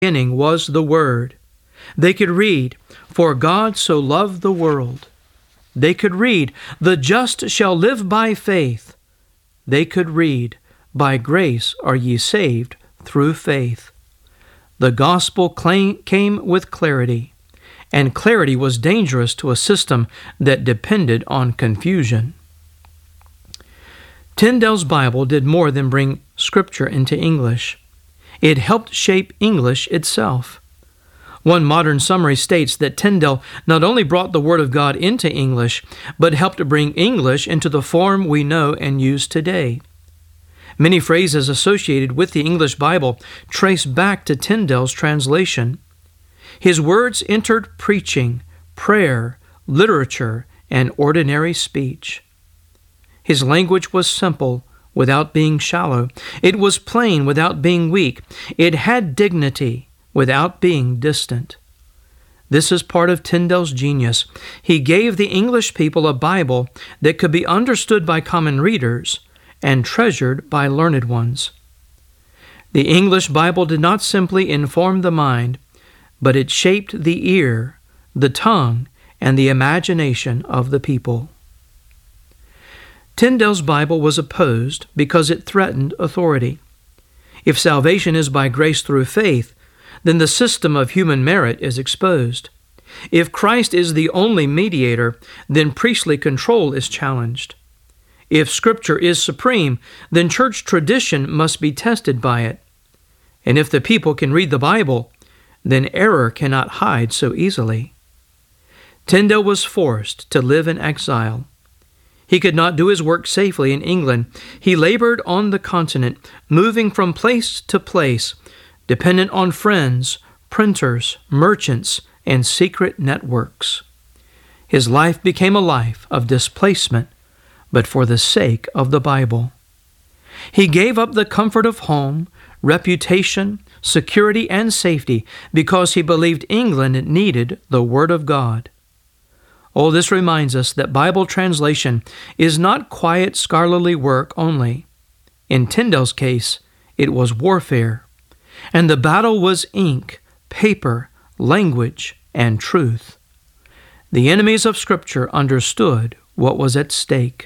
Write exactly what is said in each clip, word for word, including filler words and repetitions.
beginning was the Word. They could read, "For God so loved the world." They could read, "The just shall live by faith." They could read, "By grace are ye saved through faith." The gospel came with clarity, and clarity was dangerous to a system that depended on confusion. Tyndale's Bible did more than bring Scripture into English. It helped shape English itself. One modern summary states that Tyndale not only brought the Word of God into English, but helped to bring English into the form we know and use today. Many phrases associated with the English Bible trace back to Tyndale's translation. His words entered preaching, prayer, literature, and ordinary speech. His language was simple without being shallow. It was plain without being weak. It had dignity without being distant. This is part of Tyndale's genius. He gave the English people a Bible that could be understood by common readers and treasured by learned ones. The English Bible did not simply inform the mind, but it shaped the ear, the tongue, and the imagination of the people. Tyndale's Bible was opposed because it threatened authority. If salvation is by grace through faith, then the system of human merit is exposed. If Christ is the only mediator, then priestly control is challenged. If Scripture is supreme, then church tradition must be tested by it. And if the people can read the Bible, then error cannot hide so easily. Tyndale was forced to live in exile. He could not do his work safely in England. He labored on the continent, moving from place to place, dependent on friends, printers, merchants, and secret networks. His life became a life of displacement, but for the sake of the Bible. He gave up the comfort of home, reputation, security, and safety because he believed England needed the Word of God. Oh, this reminds us that Bible translation is not quiet scholarly work only. In Tyndale's case, it was warfare. And the battle was ink, paper, language, and truth. The enemies of Scripture understood what was at stake.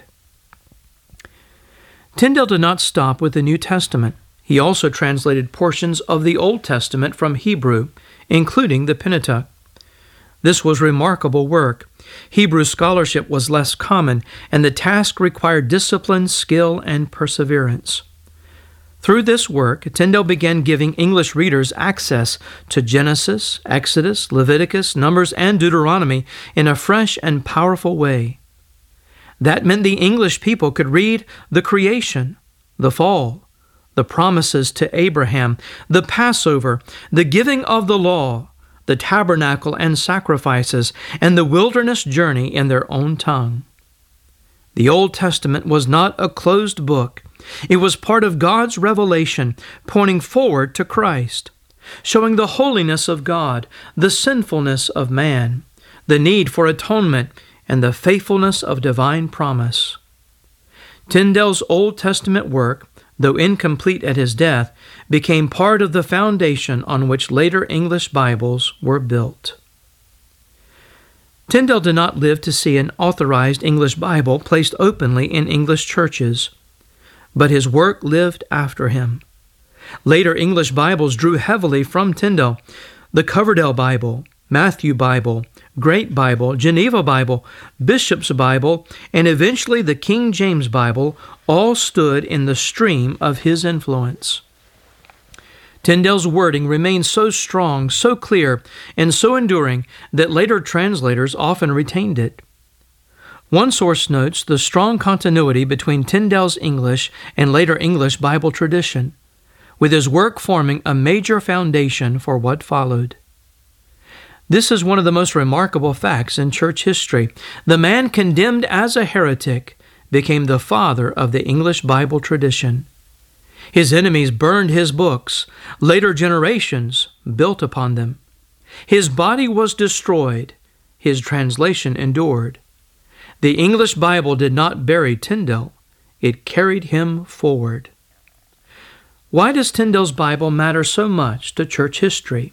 Tyndale did not stop with the New Testament. He also translated portions of the Old Testament from Hebrew, including the Pentateuch. This was remarkable work. Hebrew scholarship was less common, and the task required discipline, skill, and perseverance. Through this work, Tyndale began giving English readers access to Genesis, Exodus, Leviticus, Numbers, and Deuteronomy in a fresh and powerful way. That meant the English people could read the creation, the fall, the promises to Abraham, the Passover, the giving of the law, the tabernacle and sacrifices, and the wilderness journey in their own tongue. The Old Testament was not a closed book. It was part of God's revelation, pointing forward to Christ, showing the holiness of God, the sinfulness of man, the need for atonement, and the faithfulness of divine promise. Tyndale's Old Testament work, though incomplete at his death, became part of the foundation on which later English Bibles were built. Tyndale did not live to see an authorized English Bible placed openly in English churches, but his work lived after him. Later English Bibles drew heavily from Tyndale. The Coverdale Bible, Matthew Bible, Great Bible, Geneva Bible, Bishop's Bible, and eventually the King James Bible all stood in the stream of his influence. Tyndale's wording remains so strong, so clear, and so enduring that later translators often retained it. One source notes the strong continuity between Tyndale's English and later English Bible tradition, with his work forming a major foundation for what followed. This is one of the most remarkable facts in church history. The man condemned as a heretic became the father of the English Bible tradition. His enemies burned his books. Later generations built upon them. His body was destroyed. His translation endured. The English Bible did not bury Tyndale. It carried him forward. Why does Tyndale's Bible matter so much to church history?